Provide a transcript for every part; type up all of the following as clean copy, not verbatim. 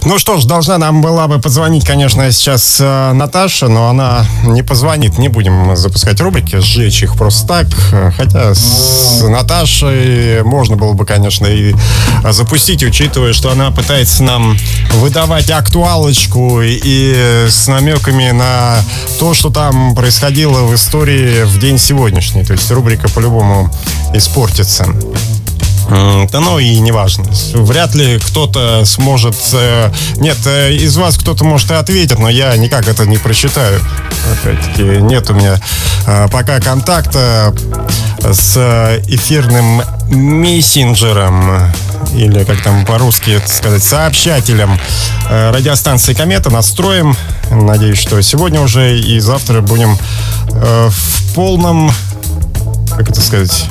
Ну что ж, должна нам была бы позвонить, конечно, сейчас Наташа, но она не позвонит. Не будем запускать рубрики, сжечь их просто так. Хотя с Наташей можно было бы, конечно, и запустить, учитывая, что она пытается нам выдавать актуалочку и с намеками на то, что там происходило в истории в день сегодняшний. То есть рубрика по-любому испортится. Да ну и неважно. Вряд ли кто-то сможет... Нет, из вас кто-то может и ответит, но я никак это не прочитаю. Опять-таки, нет у меня пока контакта с эфирным мессенджером, или как там по-русски это сказать, сообщателем радиостанции «Комета». Настроим. Надеюсь, что сегодня уже и завтра будем в полном... Как это сказать...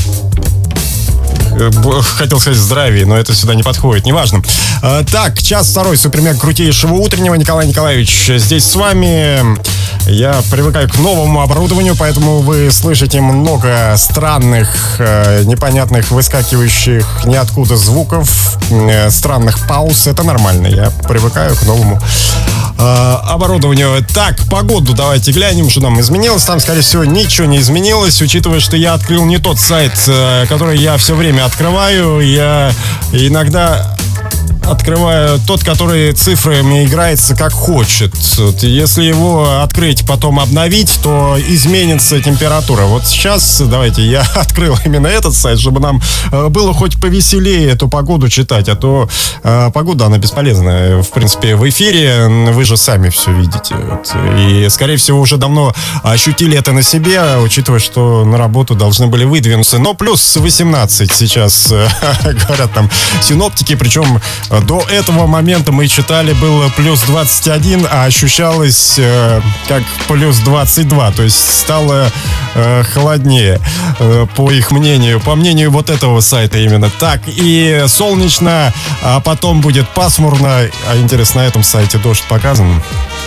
Хотел сказать здравие, но это сюда не подходит, неважно. Так, час второй супермега крутейшего утреннего. Николай Николаевич здесь с вами. Я привыкаю к новому оборудованию, поэтому вы слышите много странных, непонятных, выскакивающих ниоткуда звуков, странных пауз. Это нормально, я привыкаю к новому оборудованию. Так, погоду давайте глянем, что там изменилось. Там, скорее всего, ничего не изменилось, учитывая, что я открыл не тот сайт, который я все время открываю. Я иногда открываю тот, который цифрами играется как хочет. Если его открыть, потом обновить, то изменится температура. Вот сейчас, давайте, я открыл именно этот сайт, чтобы нам было хоть повеселее эту погоду читать, а то погода, она бесполезная. В принципе, в эфире вы же сами все видите. И, скорее всего, уже давно ощутили это на себе, учитывая, что на работу должны были выдвинуться. Но плюс 18 сейчас, говорят там синоптики, причем до этого момента мы читали, было плюс 21, а ощущалось как плюс 22. То есть стало холоднее, по их мнению. По мнению вот этого сайта именно. Так, и солнечно, а потом будет пасмурно. А интересно, на этом сайте дождь показан?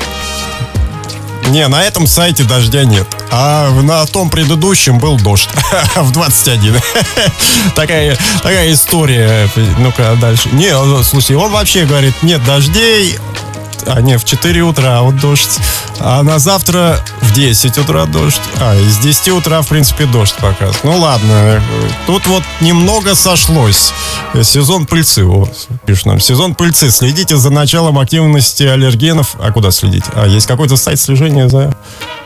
Не, на этом сайте дождя нет. А на том предыдущем был дождь в 21. Такая история. Ну-ка, дальше. Не, слушай, он вообще говорит, нет дождей. А не, в 4 утра вот дождь. А на завтра в 10 утра дождь. А, и с 10 утра, в принципе, дождь показывает. Ну ладно, тут вот немного сошлось. Сезон пыльцы, пишут нам. Сезон пыльцы. Следите за началом активности аллергенов. А куда следить? А, есть какой-то сайт слежения за